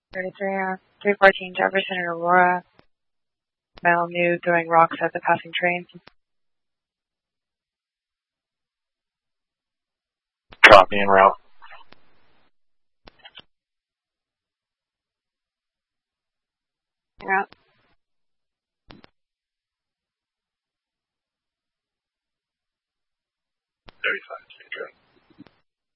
314 Jefferson and Aurora. Male new throwing rocks at the passing train. Copy en route. Route. 35, stay track.